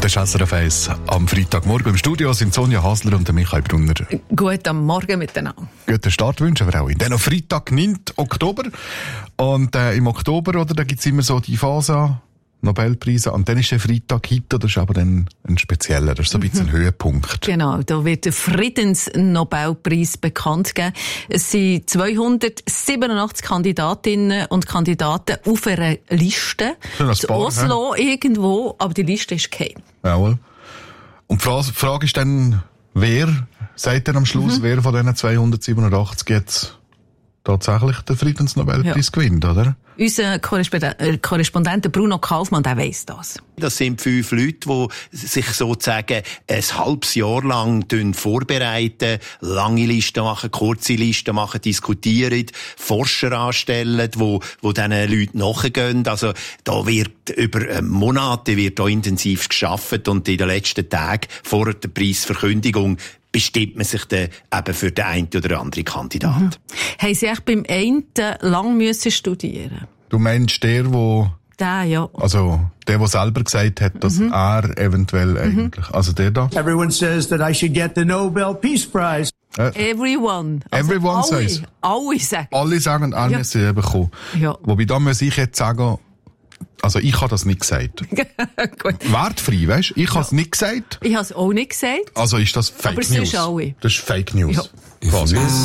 Das ist SRF 1 am Freitagmorgen. Im Studio sind Sonja Hasler und Michael Brunner. Guten Morgen miteinander. Guten Start wünschen wir auch. Dann noch Freitag, 9. Oktober. Und im Oktober, oder, da gibt's immer so die Phase, Nobelpreise. Und dann ist der Freitag heute, das ist aber dann ein spezieller, das ist so ein bisschen ein Höhepunkt. Genau, da wird der Friedensnobelpreis bekannt gegeben. Es sind 287 Kandidatinnen und Kandidaten auf einer Liste. In Oslo irgendwo, aber die Liste ist geheim. Jawohl. Und die Frage ist dann, wer sagt dann am Schluss, wer von diesen 287 jetzt tatsächlich den Friedensnobelpreis gewinnt, oder? Unser Korrespondent Bruno Kaufmann, der weiss das. Das sind 5 Leute, die sich sozusagen ein halbes Jahr lang vorbereiten, lange Listen machen, kurze Listen machen, diskutieren, Forscher anstellen, wo diesen Leuten nachgehen. Also, da wird über Monate da intensiv gearbeitet und in den letzten Tagen vor der Preisverkündung bestimmt man sich dann eben für den einen oder anderen Kandidat. Haben Sie echt beim einen lang müssen studieren? Du meinst der Ja. Also, der selber gesagt hat, dass er eventuell eigentlich, also der da. Everyone says that I should get the Nobel Peace Prize. Everyone. Also Everyone says. Alle sagen. Er müsse sie bekommen. Ja. Wobei, da muss ich jetzt sagen, also ich habe das nicht gesagt. Gut. Wertfrei, weisst? Ich habe es nicht gesagt. Ich habe es auch nicht gesagt. Also ist das Fake aber News. sonst alle. Das ist Fake News. Ja. Quasi.